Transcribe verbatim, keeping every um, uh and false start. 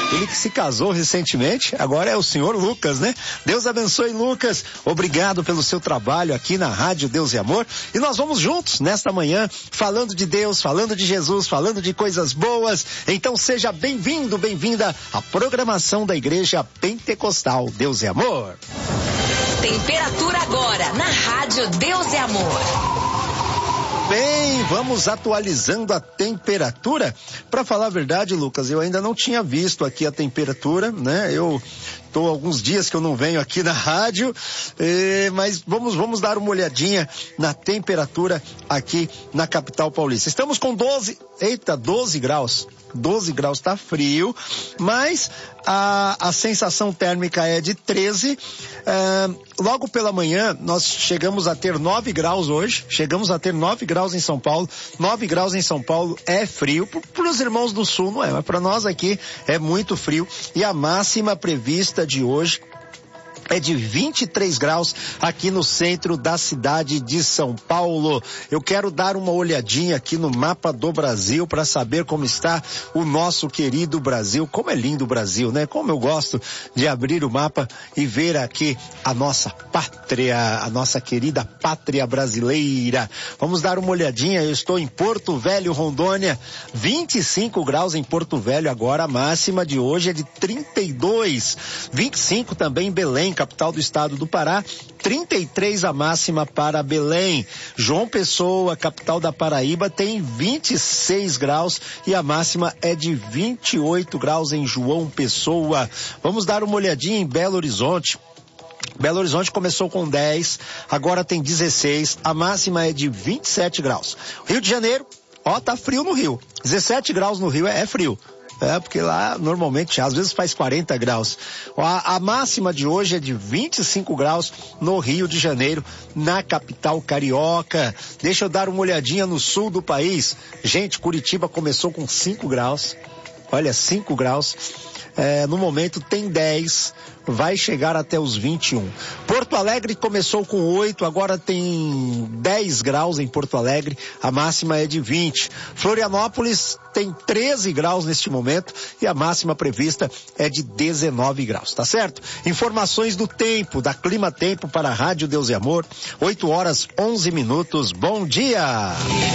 Ele que se casou recentemente, agora é o senhor Lucas, né? Deus abençoe, Lucas. Obrigado pelo seu trabalho aqui na Rádio Deus e Amor. E nós vamos juntos nesta manhã, falando de Deus, falando de Jesus, falando de coisas boas. Então seja bem-vindo, bem-vinda à programação da Igreja Pentecostal Deus e Amor. Temperatura agora na Rádio Deus e Amor. Bem, vamos atualizando a temperatura. Para falar a verdade, Lucas, eu ainda não tinha visto aqui a temperatura, né? Eu tô alguns dias que eu não venho aqui na rádio, eh, mas vamos, vamos dar uma olhadinha na temperatura aqui na capital paulista. Estamos com doze, eita, doze graus. doze graus, tá frio, mas a, a sensação térmica é de treze. Uh, logo pela manhã, nós chegamos a ter nove graus hoje, chegamos a ter nove graus em São Paulo. nove graus em São Paulo é frio, para os irmãos do sul não é, mas para nós aqui é muito frio. E a máxima prevista de hoje é de vinte e três graus aqui no centro da cidade de São Paulo. Eu quero dar uma olhadinha aqui no mapa do Brasil para saber como está o nosso querido Brasil. Como é lindo o Brasil, né? Como eu gosto de abrir o mapa e ver aqui a nossa pátria, a nossa querida pátria brasileira. Vamos dar uma olhadinha. Eu estou em Porto Velho, Rondônia. vinte e cinco graus em Porto Velho agora. A máxima de hoje é de trinta e dois. vinte e cinco também em Belém, capital do estado do Pará. trinta e três a máxima para Belém. João Pessoa, capital da Paraíba, tem vinte e seis graus e a máxima é de vinte e oito graus em João Pessoa. Vamos dar uma olhadinha em Belo Horizonte. Belo Horizonte começou com dez, agora tem dezesseis, a máxima é de vinte e sete graus. Rio de Janeiro, ó, tá frio no Rio. dezessete graus no Rio é, é frio. É, porque lá normalmente às vezes faz quarenta graus. A, a máxima de hoje é de vinte e cinco graus no Rio de Janeiro, na capital carioca. Deixa eu dar uma olhadinha no sul do país. Gente, Curitiba começou com cinco graus. Olha, cinco graus. É, no momento tem dez, vai chegar até os vinte e um. Porto Alegre começou com oito, agora tem dez graus em Porto Alegre, a máxima é de vinte. Florianópolis tem treze graus neste momento e a máxima prevista é de dezenove graus, tá certo? Informações do tempo, da Clima Tempo para a Rádio Deus e Amor, oito horas onze minutos, bom dia!